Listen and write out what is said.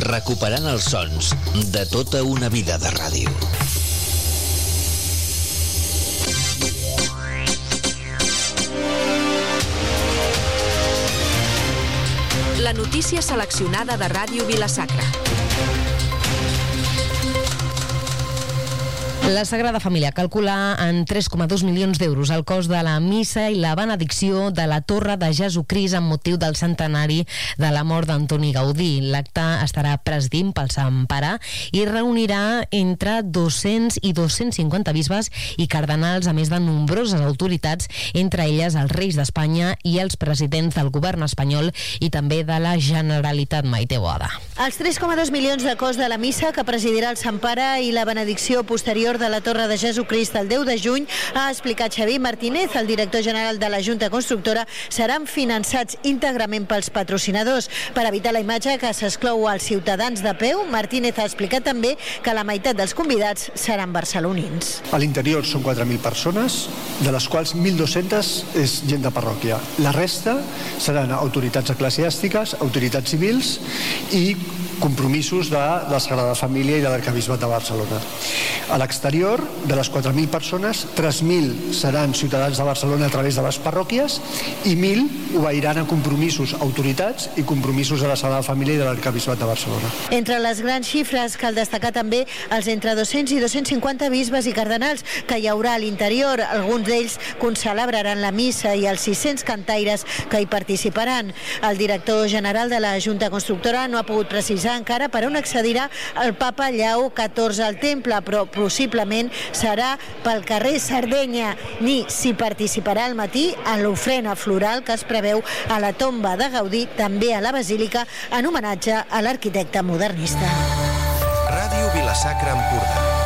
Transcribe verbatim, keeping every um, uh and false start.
recuperant els sons de tota una vida de ràdio. La notícia seleccionada de Ràdio Vila-sacra. La Sagrada Família calcula en tres coma dos milions d'euros el cost de la missa i la benedicció de la Torre de Jesucrist amb motiu del centenari de la mort d'Antoni Gaudí. L'acte estarà presidint pel Sant Pare i reunirà entre dos-cents i dos-cents cinquanta bisbes i cardenals, a més de nombroses autoritats, entre elles els reis d'Espanya i els presidents del govern espanyol i també de la Generalitat. Maite Boada. Els tres coma dos milions de cost de la missa que presidirà el Sant Pare i la benedicció posterior de la Torre de Jesucrist el deu de juny, ha explicat Xavier Martínez, el director general de la Junta Constructora, seran finançats íntegrament pels patrocinadors. Per evitar la imatge que s'exclou als ciutadans de peu, Martínez ha explicat també que la meitat dels convidats seran barcelonins. A l'interior són quatre mil persones, de les quals mil dos-centes és gent de parròquia. La resta seran autoritats eclesiàstiques, autoritats civils i compromisos de la Sagrada Família i de l'Arquebisbat de Barcelona. A l'exterior, de les quatre mil persones, tres mil seran ciutadans de Barcelona a través de les parròquies i mil obeiran a compromisos autoritats i compromisos de la Sagrada Família i de l'Arquebisbat de Barcelona. Entre les grans xifres cal destacar també els entre dos-cents i dos-cents cinquanta bisbes i cardenals que hi haurà a l'interior. Alguns d'ells concelebraran la missa i els sis-cents cantaires que hi participaran. El director general de la Junta Constructora no ha pogut precisar encara per on accedirà el papa Lleó catorze al temple, però possiblement serà pel carrer Sardenya, ni si participarà al matí a l'ofrena floral que es preveu a la tomba de Gaudí, també a la Basílica, en homenatge a l'arquitecte modernista. Ràdio Vila-sacra Empordà.